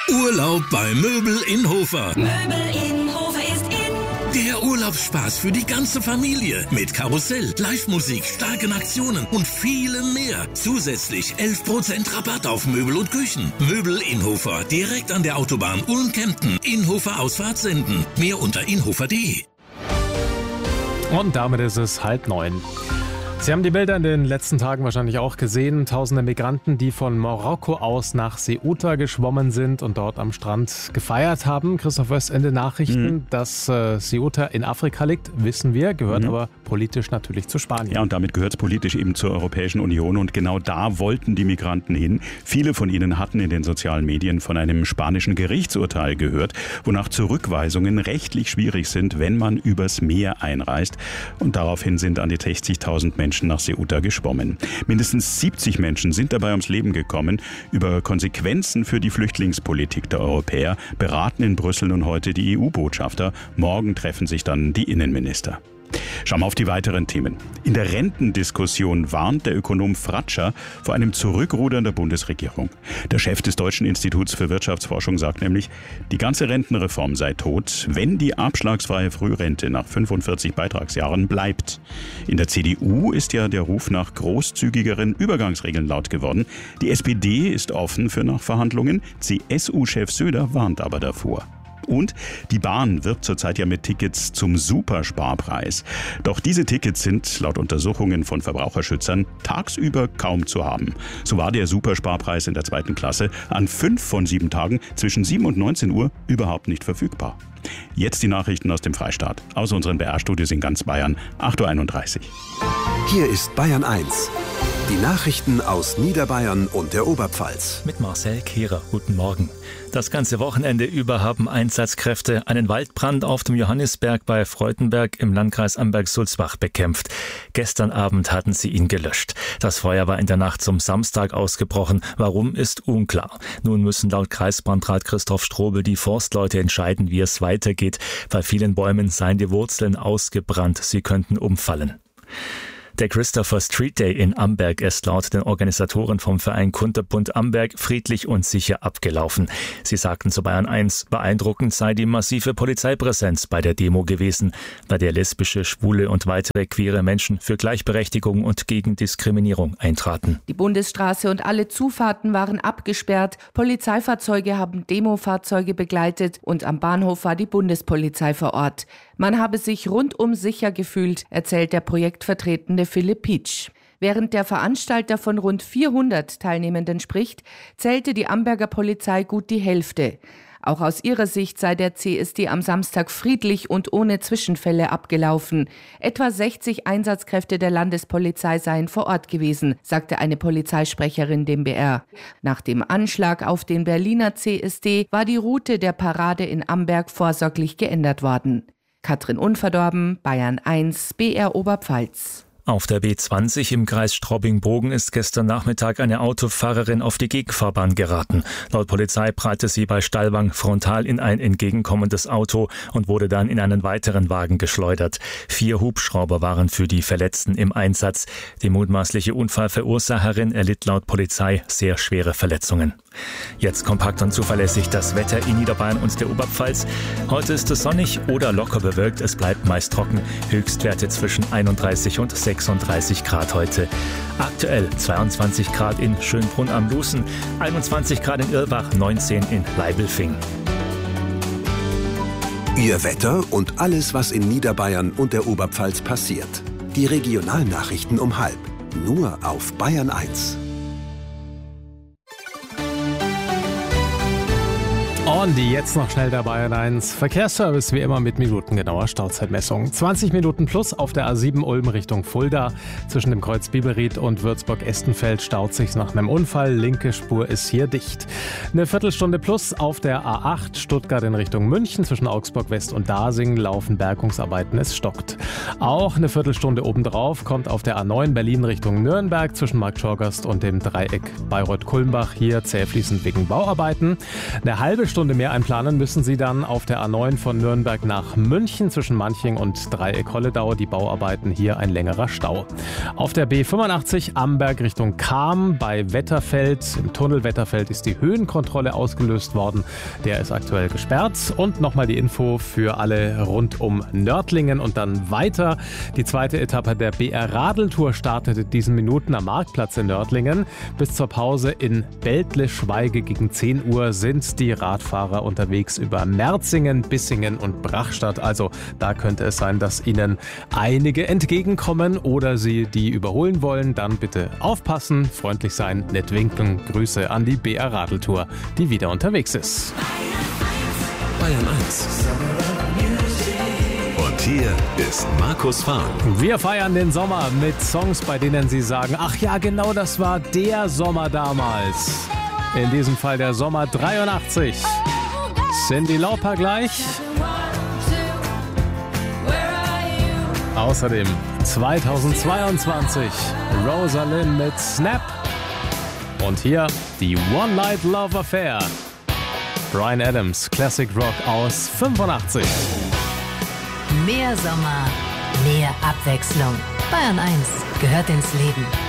Urlaub bei Möbel in Hofer. Möbel in Hofer ist in. Der Urlaubsspaß für die ganze Familie. Mit Karussell, Live-Musik, starken Aktionen und vielem mehr. Zusätzlich 11% Rabatt auf Möbel und Küchen. Möbel in Hofer. Direkt an der Autobahn Ulm-Kempten. Inhofer Ausfahrt senden. Mehr unter inhofer.de. Und damit ist es 8:30. Sie haben die Bilder in den letzten Tagen wahrscheinlich auch gesehen. Tausende Migranten, die von Marokko aus nach Ceuta geschwommen sind und dort am Strand gefeiert haben. Christoph Wöst in den Nachrichten, dass Ceuta in Afrika liegt, wissen wir, gehört aber politisch natürlich zu Spanien. Ja, und damit gehört es politisch eben zur Europäischen Union. Und genau da wollten die Migranten hin. Viele von ihnen hatten in den sozialen Medien von einem spanischen Gerichtsurteil gehört, wonach Zurückweisungen rechtlich schwierig sind, wenn man übers Meer einreist. Und daraufhin sind an die 60.000 Menschen nach Ceuta geschwommen. Mindestens 70 Menschen sind dabei ums Leben gekommen. Über Konsequenzen für die Flüchtlingspolitik der Europäer beraten in Brüssel nun heute die EU-Botschafter. Morgen treffen sich dann die Innenminister. Schauen wir auf die weiteren Themen. In der Rentendiskussion warnt der Ökonom Fratscher vor einem Zurückrudern der Bundesregierung. Der Chef des Deutschen Instituts für Wirtschaftsforschung sagt nämlich, die ganze Rentenreform sei tot, wenn die abschlagsfreie Frührente nach 45 Beitragsjahren bleibt. In der CDU ist ja der Ruf nach großzügigeren Übergangsregeln laut geworden. Die SPD ist offen für Nachverhandlungen. CSU-Chef Söder warnt aber davor. Und die Bahn wirbt zurzeit ja mit Tickets zum Supersparpreis. Doch diese Tickets sind laut Untersuchungen von Verbraucherschützern tagsüber kaum zu haben. So war der Supersparpreis in der 2. Klasse an 5 von 7 Tagen zwischen 7 und 19 Uhr überhaupt nicht verfügbar. Jetzt die Nachrichten aus dem Freistaat. Aus unseren BR-Studios in ganz Bayern, 8.31 Uhr. Hier ist Bayern 1. Die Nachrichten aus Niederbayern und der Oberpfalz. Mit Marcel Kehrer. Guten Morgen. Das ganze Wochenende über haben Einsatzkräfte einen Waldbrand auf dem Johannisberg bei Freudenberg im Landkreis Amberg-Sulzbach bekämpft. Gestern Abend hatten sie ihn gelöscht. Das Feuer war in der Nacht zum Samstag ausgebrochen. Warum, ist unklar. Nun müssen laut Kreisbrandrat Christoph Strobel die Forstleute entscheiden, wie es weitergeht. Bei vielen Bäumen seien die Wurzeln ausgebrannt. Sie könnten umfallen. Der Christopher Street Day in Amberg ist laut den Organisatoren vom Verein Kunterbund Amberg friedlich und sicher abgelaufen. Sie sagten zu Bayern 1, beeindruckend sei die massive Polizeipräsenz bei der Demo gewesen, bei der lesbische, schwule und weitere queere Menschen für Gleichberechtigung und gegen Diskriminierung eintraten. Die Bundesstraße und alle Zufahrten waren abgesperrt, Polizeifahrzeuge haben Demofahrzeuge begleitet und am Bahnhof war die Bundespolizei vor Ort. Man habe sich rundum sicher gefühlt, erzählt der Projektvertretende Philipp Pietsch. Während der Veranstalter von rund 400 Teilnehmenden spricht, zählte die Amberger Polizei gut die Hälfte. Auch aus ihrer Sicht sei der CSD am Samstag friedlich und ohne Zwischenfälle abgelaufen. Etwa 60 Einsatzkräfte der Landespolizei seien vor Ort gewesen, sagte eine Polizeisprecherin dem BR. Nach dem Anschlag auf den Berliner CSD war die Route der Parade in Amberg vorsorglich geändert worden. Katrin Unverdorben, Bayern 1, BR Oberpfalz. Auf der B20 im Kreis Straubing-Bogen ist gestern Nachmittag eine Autofahrerin auf die Gegenfahrbahn geraten. Laut Polizei prallte sie bei Stallwang frontal in ein entgegenkommendes Auto und wurde dann in einen weiteren Wagen geschleudert. 4 Hubschrauber waren für die Verletzten im Einsatz. Die mutmaßliche Unfallverursacherin erlitt laut Polizei sehr schwere Verletzungen. Jetzt kompakt und zuverlässig das Wetter in Niederbayern und der Oberpfalz. Heute ist es sonnig oder locker bewölkt. Es bleibt meist trocken. Höchstwerte zwischen 31 und 36 Grad heute. Aktuell 22 Grad in Schönbrunn am Lußen, 21 Grad in Irlbach, 19 in Leibelfing. Ihr Wetter und alles, was in Niederbayern und der Oberpfalz passiert. Die Regionalnachrichten um 12:30. Nur auf Bayern 1. Und jetzt noch schnell der Bayern 1 Verkehrsservice, wie immer mit minutengenauer Stauzeitmessung. 20 Minuten plus auf der A7 Ulm Richtung Fulda. Zwischen dem Kreuz Biberried und Würzburg-Estenfeld staut sich nach einem Unfall. Linke Spur ist hier dicht. Eine Viertelstunde plus auf der A8 Stuttgart in Richtung München. Zwischen Augsburg West und Dasing laufen Bergungsarbeiten. Es stockt. Auch eine Viertelstunde obendrauf kommt auf der A9 Berlin Richtung Nürnberg zwischen Markt Schorgast und dem Dreieck Bayreuth-Kulmbach. Hier zäh fließend wegen Bauarbeiten. Eine halbe Stunde mehr einplanen müssen Sie dann auf der A9 von Nürnberg nach München zwischen Manching und Dreieck-Holledau. Die Bauarbeiten, hier ein längerer Stau. Auf der B85 Amberg Richtung Cham bei Wetterfeld. Im Tunnel Wetterfeld ist die Höhenkontrolle ausgelöst worden. Der ist aktuell gesperrt. Und nochmal die Info für alle rund um Nördlingen und dann weiter. Die zweite Etappe der BR-Radeltour startet in diesen Minuten am Marktplatz in Nördlingen. Bis zur Pause in Beltle-Schweige gegen 10 Uhr sind die Radfahrer unterwegs über Merzingen, Bissingen und Brachstadt. Also da könnte es sein, dass Ihnen einige entgegenkommen oder Sie die überholen wollen. Dann bitte aufpassen, freundlich sein, nett winken. Grüße an die BR-Radeltour, die wieder unterwegs ist. Bayern 1. Und hier ist Markus Fahren. Wir feiern den Sommer mit Songs, bei denen Sie sagen, ach ja, genau das war der Sommer damals. In diesem Fall der Sommer 83. Cyndi Lauper gleich. Außerdem 2022 Rosalind mit Snap. Und hier die One Night Love Affair. Bryan Adams, Classic Rock aus 85. Mehr Sommer, mehr Abwechslung. Bayern 1 gehört ins Leben.